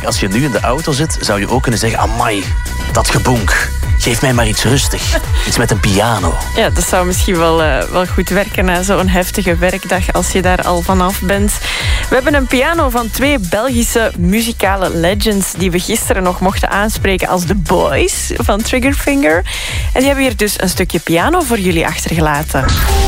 als je nu in de auto zit, zou je ook kunnen zeggen... Amai, dat gebonk. Geef mij maar iets rustig. Iets met een piano. Ja, dat zou misschien wel goed werken na zo'n heftige werkdag als je daar al vanaf bent. We hebben een piano van 2 Belgische muzikale legends die we gisteren nog mochten aanspreken als The Boys van Triggerfinger. En die hebben hier dus een stukje piano voor jullie achtergelaten.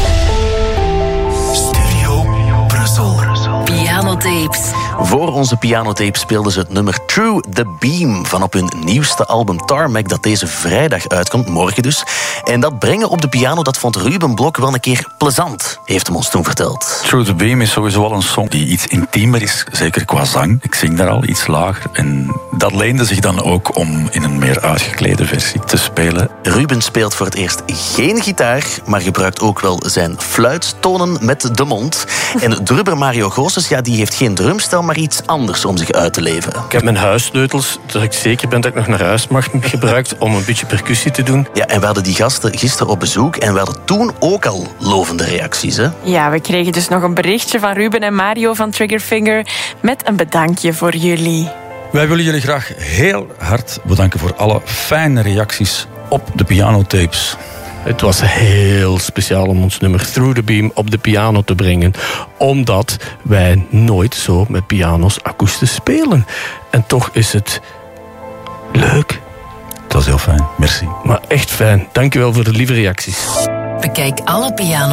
Studio Brussel. Pianotapes. Voor onze pianotape speelden ze het nummer Through the Beam van op hun nieuwste album Tarmac, dat deze vrijdag uitkomt, morgen dus. En dat brengen op de piano, dat vond Ruben Blok wel een keer plezant, heeft hem ons toen verteld. Through the Beam is sowieso wel een song die iets intiemer is, zeker qua zang. Ik zing daar al iets lager en dat leende zich dan ook om in een meer uitgeklede versie te spelen. Ruben speelt voor het eerst geen gitaar, maar gebruikt ook wel zijn fluittonen met de mond. En drummer Mario Goossens, ja, die heeft geen drumstel, maar iets anders om zich uit te leven. Ik heb mijn huissleutels, dat ik zeker ben dat ik nog naar huis mag, gebruikt om een beetje percussie te doen. Ja, en we hadden die gasten gisteren op bezoek en we hadden toen ook al lovende reacties, hè? Ja, we kregen dus nog een berichtje van Ruben en Mario van Triggerfinger met een bedankje voor jullie. Wij willen jullie graag heel hard bedanken voor alle fijne reacties op de pianotapes. Het was heel speciaal om ons nummer Through the Beam op de piano te brengen. Omdat wij nooit zo met piano's akoestisch spelen. En toch is het leuk. Het was heel fijn, merci. Maar echt fijn. Dankjewel voor de lieve reacties. Bekijk alle piano